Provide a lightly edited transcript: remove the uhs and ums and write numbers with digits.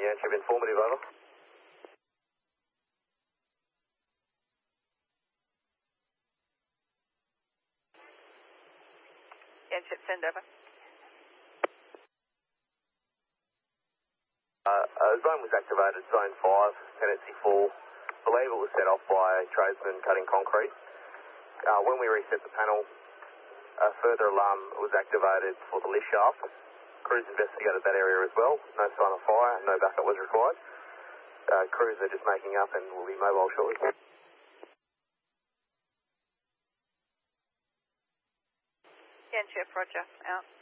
Yanship informative, over. Yanship, send over. Zone was activated, zone 5, tendency 4. I believe it was set off by a tradesman cutting concrete. When we reset the panel, a further alarm was activated for the lift shaft. Crews investigated that area as well. No sign of fire, no backup was required. Crews are just making up and will be mobile shortly. Yanship, roger, out.